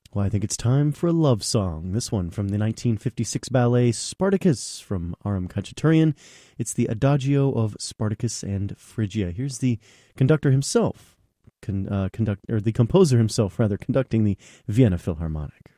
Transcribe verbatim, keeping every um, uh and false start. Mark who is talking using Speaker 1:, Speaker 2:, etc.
Speaker 1: Well, I think it's time for a love song. This one from the nineteen fifty-six ballet Spartacus from Aram Khachaturian. It's the Adagio of Spartacus and Phrygia. Here's the conductor himself, con, uh, conduct or the composer himself, rather, conducting the Vienna Philharmonic.